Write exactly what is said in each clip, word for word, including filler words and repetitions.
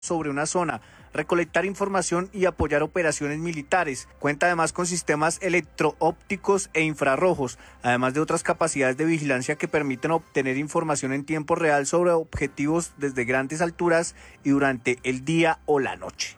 sobre una zona, recolectar información y apoyar operaciones militares. Cuenta además con sistemas electro-ópticos e infrarrojos, además de otras capacidades de vigilancia que permiten obtener información en tiempo real sobre objetivos desde grandes alturas y durante el día o la noche.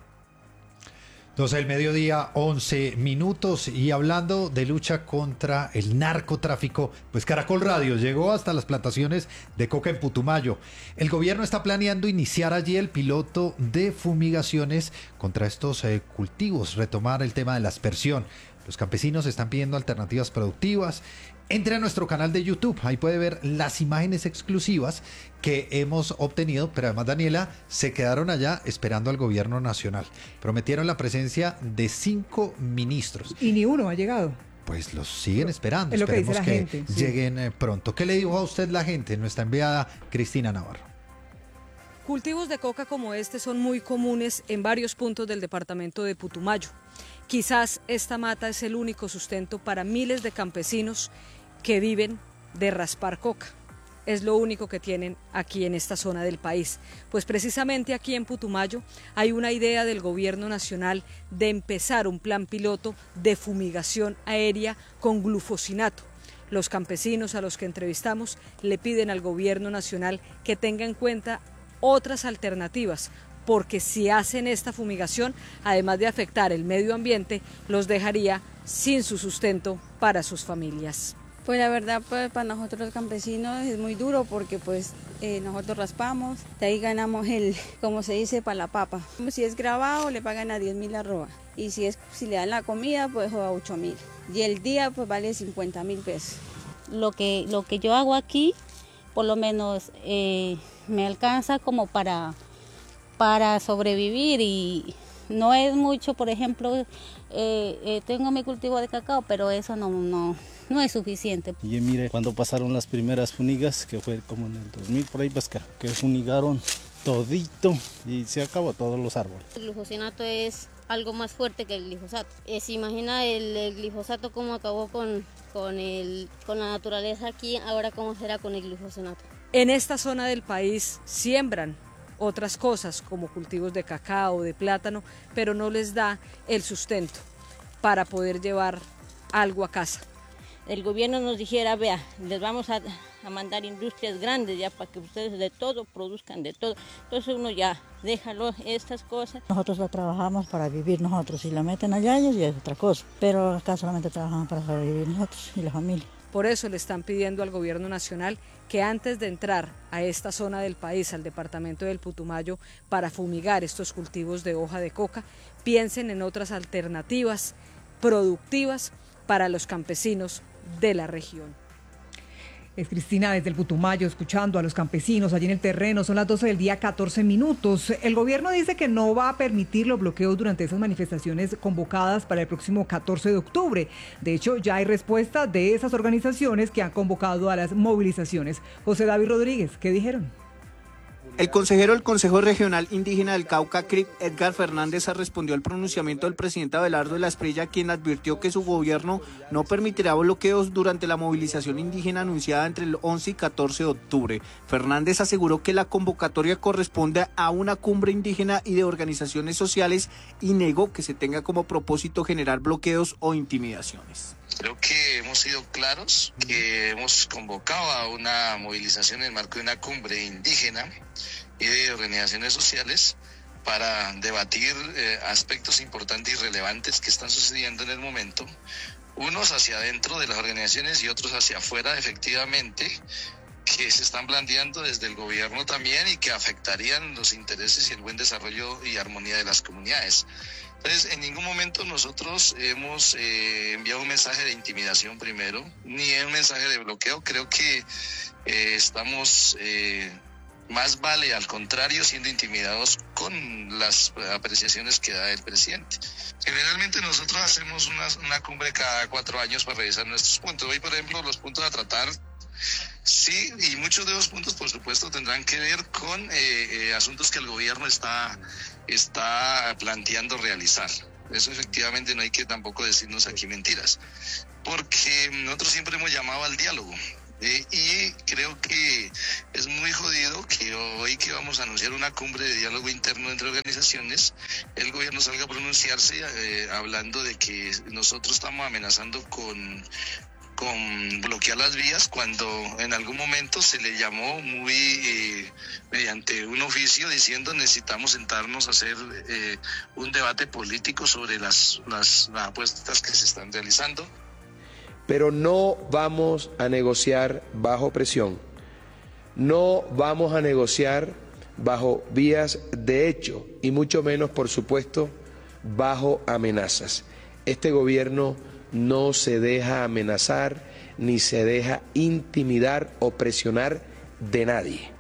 doce del mediodía, once minutos, y hablando de lucha contra el narcotráfico, pues Caracol Radio llegó hasta las plantaciones de coca en Putumayo. El gobierno está planeando iniciar allí el piloto de fumigaciones contra estos eh, cultivos, retomar el tema de la aspersión. Los campesinos están pidiendo alternativas productivas. Entre a nuestro canal de YouTube, ahí puede ver las imágenes exclusivas que hemos obtenido, pero además, Daniela, se quedaron allá esperando al gobierno nacional. Prometieron la presencia de cinco ministros. Y ni uno ha llegado. Pues los siguen esperando, es lo que esperemos dice la que gente, sí. lleguen eh, pronto. ¿Qué le dijo a usted la gente? Nuestra enviada Cristina Navarro. Cultivos de coca como este son muy comunes en varios puntos del departamento de Putumayo. Quizás esta mata es el único sustento para miles de campesinos que viven de raspar coca. Es lo único que tienen aquí en esta zona del país. Pues precisamente aquí en Putumayo hay una idea del gobierno nacional de empezar un plan piloto de fumigación aérea con glufosinato. Los campesinos a los que entrevistamos le piden al gobierno nacional que tenga en cuenta otras alternativas, porque si hacen esta fumigación, además de afectar el medio ambiente, los dejaría sin su sustento para sus familias. Pues la verdad, pues para nosotros los campesinos es muy duro porque pues eh, nosotros raspamos, de ahí ganamos el, como se dice, para la papa. Si es grabado le pagan a diez mil arroba y si es si le dan la comida pues a ocho mil y el día pues vale cincuenta mil pesos. Lo que, lo que yo hago aquí, por lo menos eh, me alcanza como para... para sobrevivir y no es mucho. Por ejemplo, eh, eh, tengo mi cultivo de cacao, pero eso no, no, no es suficiente. Y mire, cuando pasaron las primeras funigas, que fue como en el dos mil por ahí, pues que, que funigaron todito y se acabó todos los árboles. El glufosinato es algo más fuerte que el glifosato. Eh, ¿Se imagina el, el glifosato cómo acabó con, con, el, con la naturaleza aquí? Ahora cómo será con el glufosinato. En esta zona del país siembran otras cosas como cultivos de cacao, de plátano, pero no les da el sustento para poder llevar algo a casa. El gobierno nos dijera, vea, les vamos a, a mandar industrias grandes ya para que ustedes de todo produzcan de todo. Entonces uno ya, déjalo estas cosas. Nosotros la trabajamos para vivir nosotros, si la meten allá ellos ya es otra cosa, pero acá solamente trabajamos para sobrevivir nosotros y la familia. Por eso le están pidiendo al gobierno nacional que antes de entrar a esta zona del país, al departamento del Putumayo, para fumigar estos cultivos de hoja de coca, piensen en otras alternativas productivas para los campesinos de la región. Es Cristina desde el Putumayo, escuchando a los campesinos allí en el terreno. Son las doce del día, catorce minutos. El gobierno dice que no va a permitir los bloqueos durante esas manifestaciones convocadas para el próximo catorce de octubre. De hecho, ya hay respuesta de esas organizaciones que han convocado a las movilizaciones. José David Rodríguez, ¿qué dijeron? El consejero del Consejo Regional Indígena del Cauca, C R I C, Edgar Fernández, respondió al pronunciamiento del presidente Abelardo de la Espriella, quien advirtió que su gobierno no permitirá bloqueos durante la movilización indígena anunciada entre el once y catorce de octubre. Fernández aseguró que la convocatoria corresponde a una cumbre indígena y de organizaciones sociales y negó que se tenga como propósito generar bloqueos o intimidaciones. Creo que hemos sido claros, que hemos convocado a una movilización en el marco de una cumbre indígena y de organizaciones sociales para debatir eh, aspectos importantes y relevantes que están sucediendo en el momento, unos hacia adentro de las organizaciones y otros hacia afuera, efectivamente, que se están planteando desde el gobierno también y que afectarían los intereses y el buen desarrollo y armonía de las comunidades. Entonces, en ningún momento nosotros hemos eh, enviado un mensaje de intimidación primero, ni un mensaje de bloqueo. Creo que eh, estamos, eh, más vale al contrario, siendo intimidados con las apreciaciones que da el presidente. Generalmente nosotros hacemos una, una cumbre cada cuatro años para revisar nuestros puntos. Hoy, por ejemplo, los puntos a tratar, sí, y muchos de los puntos, por supuesto, tendrán que ver con eh, eh, asuntos que el gobierno está... está planteando realizar. Eso efectivamente no hay que tampoco decirnos aquí mentiras, porque nosotros siempre hemos llamado al diálogo. Eh, y creo que es muy jodido que hoy que vamos a anunciar una cumbre de diálogo interno entre organizaciones, el gobierno salga a pronunciarse eh, hablando de que nosotros estamos amenazando con, con bloquear las vías, cuando en algún momento se le llamó muy eh, mediante un oficio diciendo necesitamos sentarnos a hacer eh, un debate político sobre las, las, las apuestas que se están realizando. Pero no vamos a negociar bajo presión, no vamos a negociar bajo vías de hecho y mucho menos, por supuesto, bajo amenazas. Este gobierno no se deja amenazar ni se deja intimidar o presionar de nadie.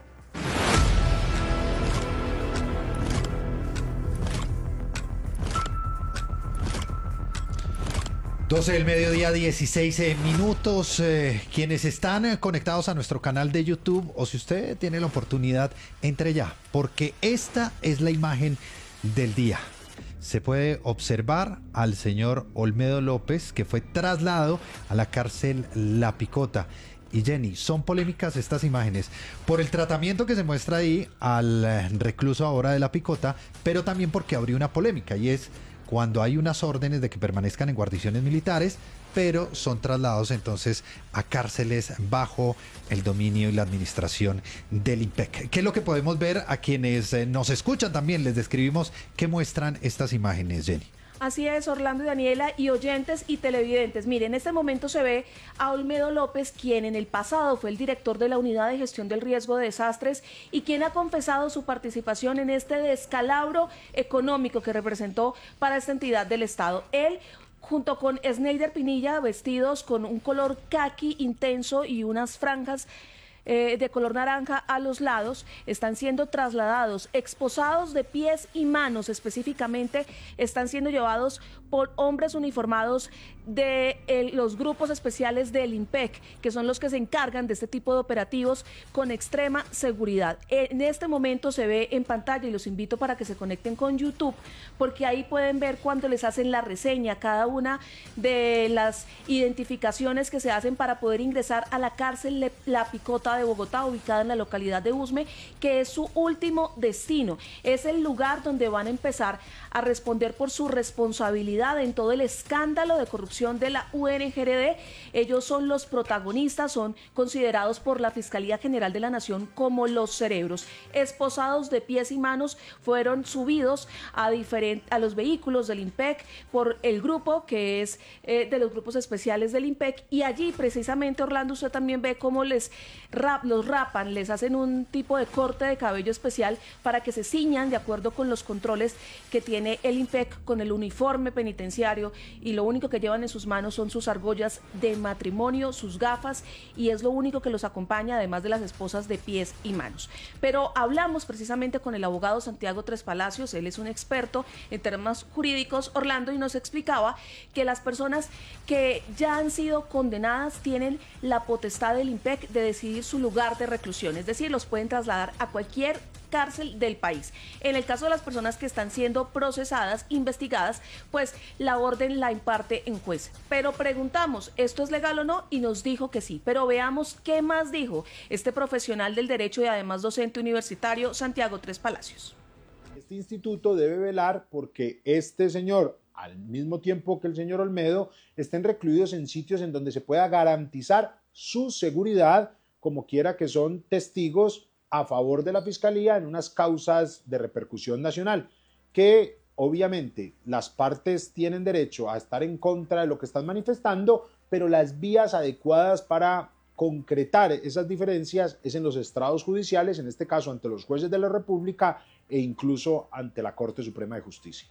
doce del mediodía, dieciséis minutos. Eh, quienes están eh, conectados a nuestro canal de YouTube, o si usted tiene la oportunidad, entre ya, porque esta es la imagen del día. Se puede observar al señor Olmedo López, que fue trasladado a la cárcel La Picota. Y Jenny, son polémicas estas imágenes por el tratamiento que se muestra ahí al recluso ahora de La Picota, pero también porque abrió una polémica, y es cuando hay unas órdenes de que permanezcan en guarniciones militares, pero son trasladados entonces a cárceles bajo el dominio y la administración del IMPEC. ¿Qué es lo que podemos ver? A quienes eh, nos escuchan también les describimos qué muestran estas imágenes, Jenny. Así es, Orlando y Daniela, y oyentes y televidentes. Miren, en este momento se ve a Olmedo López, quien en el pasado fue el director de la Unidad de Gestión del Riesgo de Desastres y quien ha confesado su participación en este descalabro económico que representó para esta entidad del Estado. Él, junto con Sneider Pinilla, vestidos con un color caqui intenso y unas franjas Eh, de color naranja a los lados, están siendo trasladados, esposados de pies y manos específicamente, están siendo llevados por hombres uniformados de eh, los grupos especiales del IMPEC, que son los que se encargan de este tipo de operativos con extrema seguridad. En este momento se ve en pantalla, y los invito para que se conecten con YouTube, porque ahí pueden ver cuando les hacen la reseña, cada una de las identificaciones que se hacen para poder ingresar a la cárcel La Picota de Bogotá, ubicada en la localidad de Usme, que es su último destino. Es el lugar donde van a empezar a responder por su responsabilidad en todo el escándalo de corrupción de la U N G R D. Ellos son los protagonistas, son considerados por la Fiscalía General de la Nación como los cerebros. Esposados de pies y manos, fueron subidos a, diferent, a los vehículos del IMPEC por el grupo que es eh, de los grupos especiales del IMPEC, y allí precisamente, Orlando, usted también ve cómo les rap, los rapan, les hacen un tipo de corte de cabello especial para que se ciñan de acuerdo con los controles que tiene el IMPEC con el uniforme penitenciario, y lo único que llevan en sus manos son sus argollas de matrimonio, sus gafas, y es lo único que los acompaña, además de las esposas de pies y manos. Pero hablamos precisamente con el abogado Santiago Tres Palacios, él es un experto en temas jurídicos, Orlando, y nos explicaba que las personas que ya han sido condenadas tienen la potestad del IMPEC de decidir su lugar de reclusión, es decir, los pueden trasladar a cualquier cárcel del país. En el caso de las personas que están siendo procesadas, investigadas, pues la orden la imparte en juez. Pero preguntamos, ¿esto es legal o no? Y nos dijo que sí. Pero veamos qué más dijo este profesional del derecho y además docente universitario, Santiago Tres Palacios. Este instituto debe velar porque este señor, al mismo tiempo que el señor Olmedo, estén recluidos en sitios en donde se pueda garantizar su seguridad, como quiera que son testigos a favor de la Fiscalía en unas causas de repercusión nacional, que obviamente las partes tienen derecho a estar en contra de lo que están manifestando, pero las vías adecuadas para concretar esas diferencias es en los estrados judiciales, en este caso ante los jueces de la República e incluso ante la Corte Suprema de Justicia.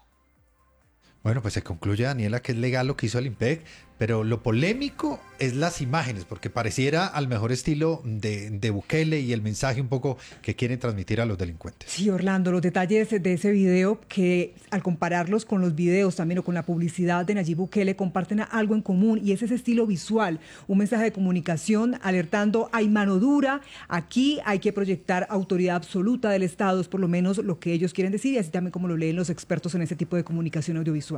Bueno, pues se concluye, Daniela, que es legal lo que hizo el IMPEC, pero lo polémico es las imágenes, porque pareciera al mejor estilo de, de Bukele y el mensaje un poco que quieren transmitir a los delincuentes. Sí, Orlando, los detalles de ese video, que al compararlos con los videos también o con la publicidad de Nayib Bukele, comparten algo en común, y es ese estilo visual, un mensaje de comunicación alertando: hay mano dura, aquí hay que proyectar autoridad absoluta del Estado, es por lo menos lo que ellos quieren decir, y así también como lo leen los expertos en ese tipo de comunicación audiovisual.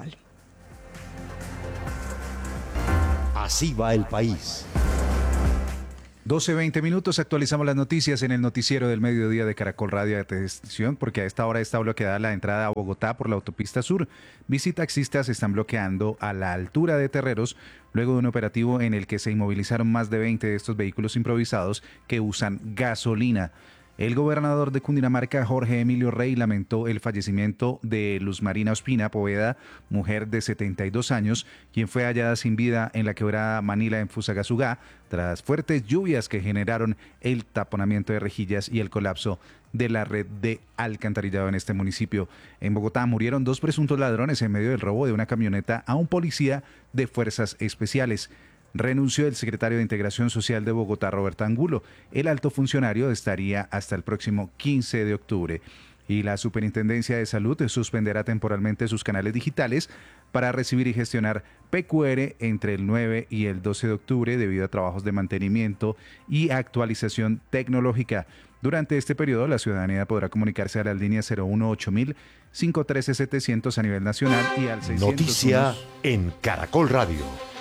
Así va el país. doce veinte minutos, actualizamos las noticias en el noticiero del mediodía de Caracol Radio. Atención, porque a esta hora está bloqueada la entrada a Bogotá por la autopista sur. Bicitaxistas están bloqueando a la altura de Terreros luego de un operativo en el que se inmovilizaron más de veinte de estos vehículos improvisados que usan gasolina. El gobernador de Cundinamarca, Jorge Emilio Rey, lamentó el fallecimiento de Luz Marina Ospina Poveda, mujer de setenta y dos años, quien fue hallada sin vida en la quebrada Manila en Fusagasugá, tras fuertes lluvias que generaron el taponamiento de rejillas y el colapso de la red de alcantarillado en este municipio. En Bogotá murieron dos presuntos ladrones en medio del robo de una camioneta a un policía de fuerzas especiales. Renunció el secretario de Integración Social de Bogotá, Roberto Angulo. El alto funcionario estaría hasta el próximo quince de octubre. Y la Superintendencia de Salud suspenderá temporalmente sus canales digitales para recibir y gestionar P Q R entre el nueve y el doce de octubre debido a trabajos de mantenimiento y actualización tecnológica. Durante este periodo, la ciudadanía podrá comunicarse a las líneas cero uno ocho mil, cinco uno tres, setecientos a nivel nacional y al seiscientos. Noticia en Caracol Radio.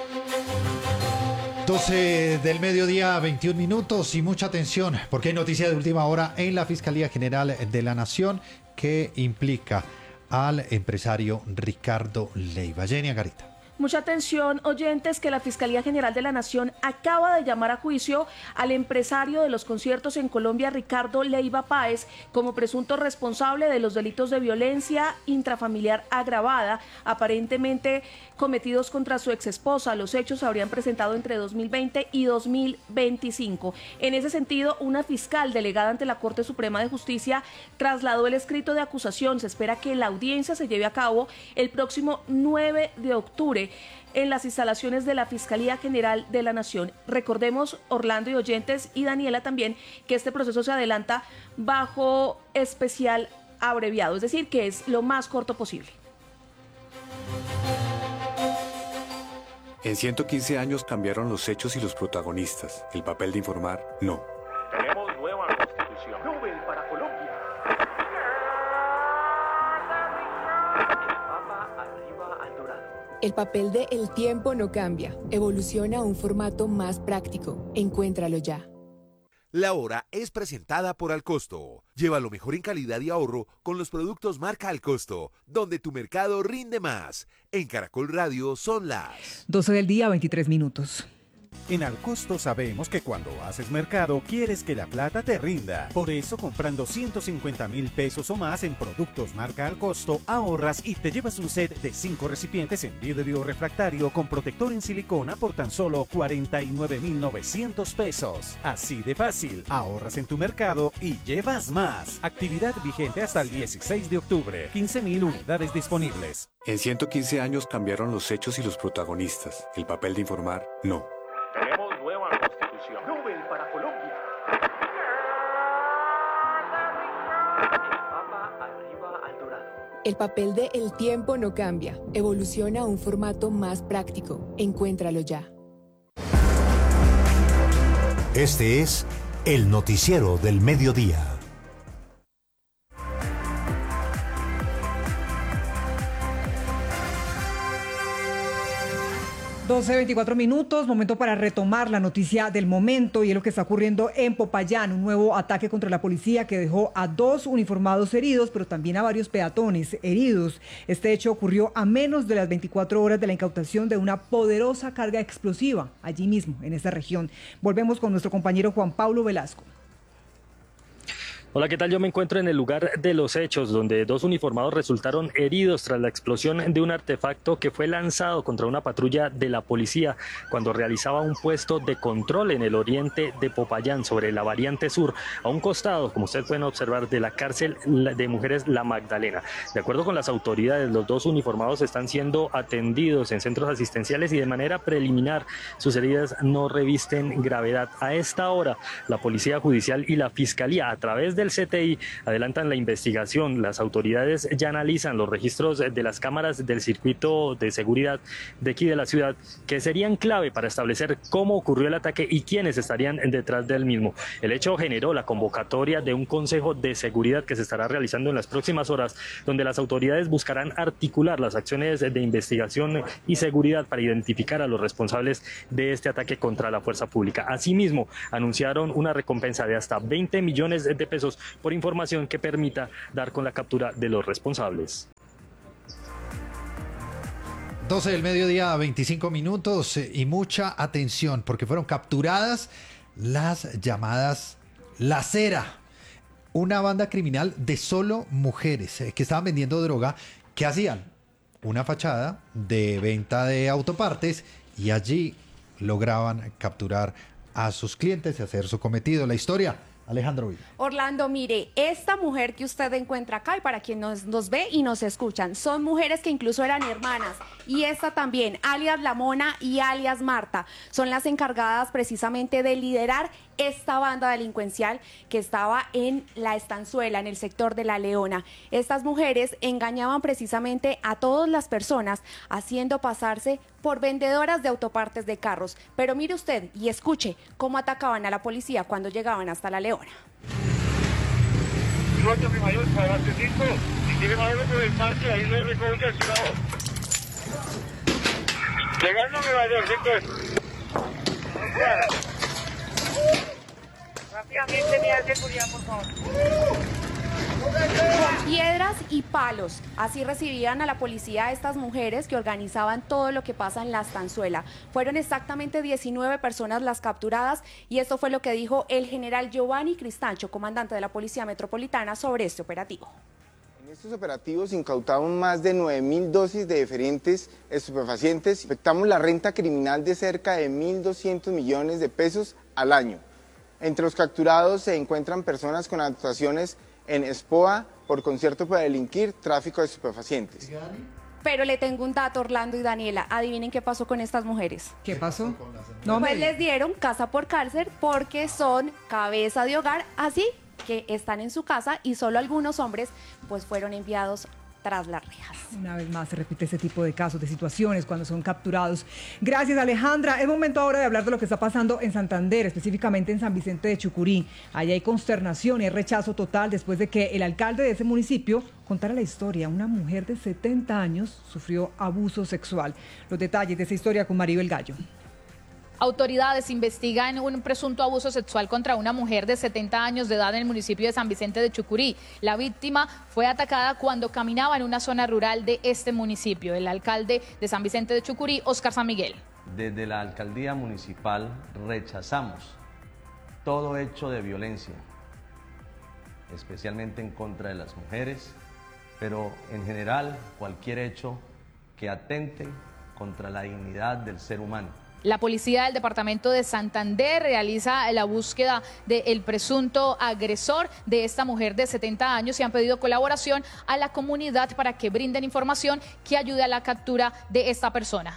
doce del mediodía, veintiún minutos y mucha atención porque hay noticia de última hora en la Fiscalía General de la Nación que implica al empresario Ricardo Leiva. Jenny Angarita. Mucha atención, oyentes, que la Fiscalía General de la Nación acaba de llamar a juicio al empresario de los conciertos en Colombia, Ricardo Leiva Páez, como presunto responsable de los delitos de violencia intrafamiliar agravada, aparentemente cometidos contra su exesposa. Los hechos se habrían presentado entre dos mil veinte y dos mil veinticinco. En ese sentido, una fiscal delegada ante la Corte Suprema de Justicia trasladó el escrito de acusación. Se espera que la audiencia se lleve a cabo el próximo nueve de octubre en las instalaciones de la Fiscalía General de la Nación. Recordemos, Orlando y oyentes, y Daniela también, que este proceso se adelanta bajo especial abreviado, es decir, que es lo más corto posible. En ciento quince años cambiaron los hechos y los protagonistas. El papel de informar, no. Tenemos nueva constitución. Nobel para Colombia. El papel de El Tiempo no cambia, evoluciona a un formato más práctico. Encuéntralo ya. La hora es presentada por Alcosto. Lleva lo mejor en calidad y ahorro con los productos marca Alcosto, donde tu mercado rinde más. En Caracol Radio son las doce del día, veintitrés minutos. En Alcosto sabemos que cuando haces mercado quieres que la plata te rinda. Por eso, comprando ciento cincuenta mil pesos o más en productos marca Alcosto, ahorras y te llevas un set de cinco recipientes en vidrio refractario con protector en silicona por tan solo cuarenta y nueve mil novecientos pesos. Así de fácil, ahorras en tu mercado y llevas más. Actividad vigente hasta el dieciséis de octubre. quince mil unidades disponibles. En ciento quince años cambiaron los hechos y los protagonistas. El papel de informar, no. Tenemos nueva constitución. Nobel para Colombia. El Papa arriba al dorado. El papel de El Tiempo no cambia, evoluciona a un formato más práctico. Encuéntralo ya. Este es el noticiero del mediodía. doce veinticuatro minutos, momento para retomar la noticia del momento y es lo que está ocurriendo en Popayán, un nuevo ataque contra la policía que dejó a dos uniformados heridos, pero también a varios peatones heridos. Este hecho ocurrió a menos de las veinticuatro horas de la incautación de una poderosa carga explosiva allí mismo, en esta región. Volvemos con nuestro compañero Juan Pablo Velasco. Hola, ¿qué tal? Yo me encuentro en el lugar de los hechos, donde dos uniformados resultaron heridos tras la explosión de un artefacto que fue lanzado contra una patrulla de la policía cuando realizaba un puesto de control en el oriente de Popayán, sobre la variante sur, a un costado, como ustedes pueden observar, de la cárcel de mujeres La Magdalena. De acuerdo con las autoridades, los dos uniformados están siendo atendidos en centros asistenciales y de manera preliminar sus heridas no revisten gravedad. A esta hora, la Policía Judicial y la Fiscalía, a través de del C T I adelantan la investigación. Las autoridades ya analizan los registros de las cámaras del circuito de seguridad de aquí de la ciudad, que serían clave para establecer cómo ocurrió el ataque y quiénes estarían detrás del mismo. El hecho generó la convocatoria de un consejo de seguridad que se estará realizando en las próximas horas, donde las autoridades buscarán articular las acciones de investigación y seguridad para identificar a los responsables de este ataque contra la fuerza pública. Asimismo, anunciaron una recompensa de hasta veinte millones de pesos por información que permita dar con la captura de los responsables. doce del mediodía, veinticinco minutos y mucha atención porque fueron capturadas las llamadas La Cera, una banda criminal de solo mujeres eh, que estaban vendiendo droga. ¿Qué hacían? Una fachada de venta de autopartes y allí lograban capturar a sus clientes y hacer su cometido. La historia, Alejandro Villa. Orlando, mire, esta mujer que usted encuentra acá, y para quien nos, nos ve y nos escuchan, son mujeres que incluso eran hermanas, y esta también, alias La Mona y alias Marta, son las encargadas precisamente de liderar esta banda delincuencial que estaba en La Estanzuela, en el sector de La Leona. Estas mujeres engañaban precisamente a todas las personas, haciendo pasarse por vendedoras de autopartes de carros. Pero mire usted y escuche cómo atacaban a la policía cuando llegaban hasta La Leona. Llegando a Nueva York, rápidamente, mira seguridad, por favor. Con piedras y palos, así recibían a la policía a estas mujeres que organizaban todo lo que pasa en La Estanzuela. Fueron exactamente diecinueve personas las capturadas y esto fue lo que dijo el general Giovanni Cristancho, comandante de la Policía Metropolitana, sobre este operativo. En estos operativos incautamos más de nueve mil dosis de diferentes estupefacientes. Afectamos la renta criminal de cerca de mil doscientos millones de pesos al año. Entre los capturados se encuentran personas con actuaciones en ESPOA por concierto para delinquir, tráfico de estupefacientes. Pero le tengo un dato, Orlando y Daniela. Adivinen qué pasó con estas mujeres. ¿Qué pasó? No, pues les dieron casa por cárcel porque son cabeza de hogar, así que están en su casa y solo algunos hombres pues fueron enviados tras las rejas. Una vez más se repite ese tipo de casos, de situaciones cuando son capturados. Gracias, Alejandra. Es momento ahora de hablar de lo que está pasando en Santander, específicamente en San Vicente de Chucurí. Allá hay consternación y hay rechazo total después de que el alcalde de ese municipio contara la historia. Una mujer de setenta años sufrió abuso sexual. Los detalles de esa historia con Maribel Gallo. Autoridades investigan un presunto abuso sexual contra una mujer de setenta años de edad en el municipio de San Vicente de Chucurí. La víctima fue atacada cuando caminaba en una zona rural de este municipio. El alcalde de San Vicente de Chucurí, Óscar San Miguel. Desde la alcaldía municipal rechazamos todo hecho de violencia, especialmente en contra de las mujeres, pero en general cualquier hecho que atente contra la dignidad del ser humano. La policía del departamento de Santander realiza la búsqueda del presunto agresor de esta mujer de setenta años y han pedido colaboración a la comunidad para que brinden información que ayude a la captura de esta persona.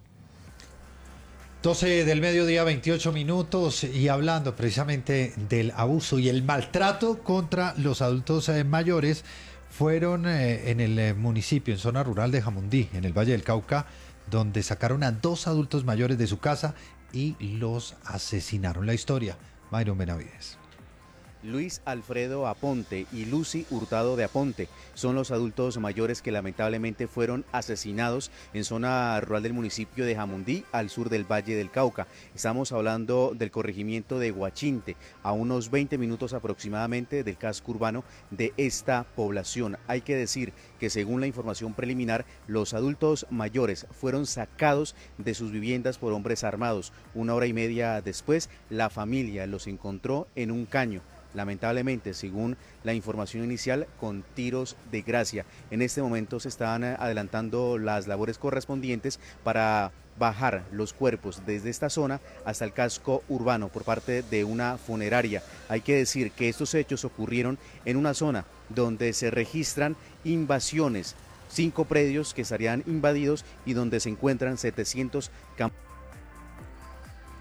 doce del mediodía, veintiocho minutos, y hablando precisamente del abuso y el maltrato contra los adultos eh, mayores, fueron eh, en el eh, municipio, en zona rural de Jamundí, en el Valle del Cauca, donde sacaron a dos adultos mayores de su casa y los asesinaron. La historia, Mayron Benavides. Luis Alfredo Aponte y Lucy Hurtado de Aponte son los adultos mayores que lamentablemente fueron asesinados en zona rural del municipio de Jamundí, al sur del Valle del Cauca. Estamos hablando del corregimiento de Guachinte, a unos veinte minutos aproximadamente del casco urbano de esta población. Hay que decir que según la información preliminar, los adultos mayores fueron sacados de sus viviendas por hombres armados. Una hora y media después, la familia los encontró en un caño. Lamentablemente, según la información inicial, con tiros de gracia. En este momento se están adelantando las labores correspondientes para bajar los cuerpos desde esta zona hasta el casco urbano por parte de una funeraria. Hay que decir que estos hechos ocurrieron en una zona donde se registran invasiones, cinco predios que estarían invadidos y donde se encuentran setecientos campos.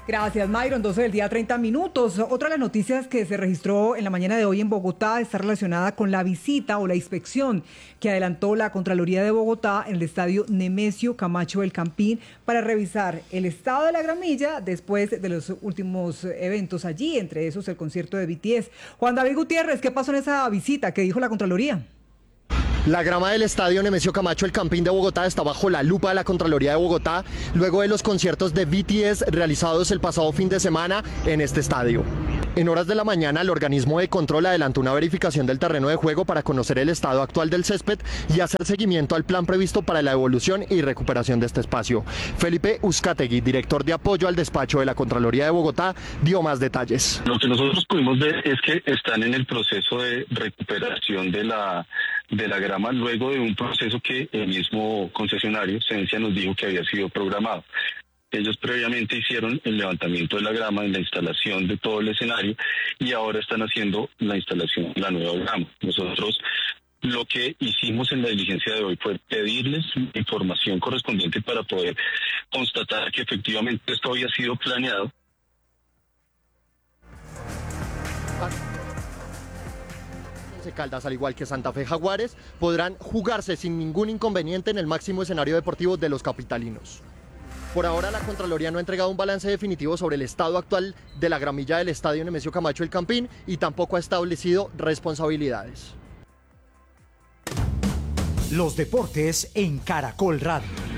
Gracias, Myron. doce del día, treinta minutos. Otra de las noticias que se registró en la mañana de hoy en Bogotá está relacionada con la visita o la inspección que adelantó la Contraloría de Bogotá en el estadio Nemesio Camacho El Campín para revisar el estado de la gramilla después de los últimos eventos allí, entre esos el concierto de B T S. Juan David Gutiérrez, ¿qué pasó en esa visita? ¿Qué dijo la Contraloría? La grama del estadio Nemesio Camacho El Campín de Bogotá está bajo la lupa de la Contraloría de Bogotá luego de los conciertos de B T S realizados el pasado fin de semana en este estadio. En horas de la mañana, el organismo de control adelantó una verificación del terreno de juego para conocer el estado actual del césped y hacer seguimiento al plan previsto para la evolución y recuperación de este espacio. Felipe Uzcategui, director de apoyo al despacho de la Contraloría de Bogotá, dio más detalles. Lo que nosotros pudimos ver es que están en el proceso de recuperación de la de la grama luego de un proceso que el mismo concesionario, Sencia, nos dijo que había sido programado. Ellos previamente hicieron el levantamiento de la grama en la instalación de todo el escenario y ahora están haciendo la instalación de la nueva grama. Nosotros lo que hicimos en la diligencia de hoy fue pedirles información correspondiente para poder constatar que efectivamente esto había sido planeado. Caldas, al igual que Santa Fe Jaguares, podrán jugarse sin ningún inconveniente en el máximo escenario deportivo de los capitalinos. Por ahora, la Contraloría no ha entregado un balance definitivo sobre el estado actual de la gramilla del estadio Nemesio Camacho El Campín y tampoco ha establecido responsabilidades. Los deportes en Caracol Radio.